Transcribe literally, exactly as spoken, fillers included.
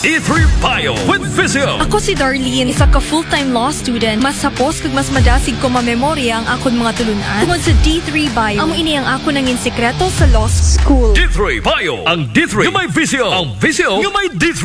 D three Bio with Visio. Ako si Darlene, isa ka full-time law student. Mas sapos kag mas madasig ko mamemorya ang akon mga tulunan. Tungod sa D three Bio, amo ini ang ako nangin sekreto sa law school. D three Bio. Ang D three yung may Visio. Ang Visio yung may D three.